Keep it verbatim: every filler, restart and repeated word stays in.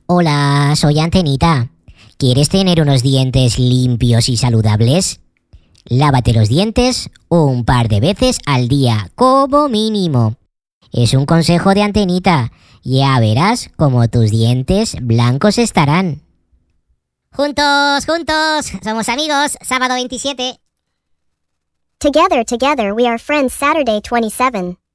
Hola, soy Antenita. ¿Quieres tener unos dientes limpios y saludables? Lávate los dientes un par de veces al día, como mínimo. Es un consejo de Antenita. Ya verás cómo tus dientes blancos estarán. Juntos, juntos, somos amigos, sábado veintisiete. Together, together, we are friends, Saturday twenty-seven.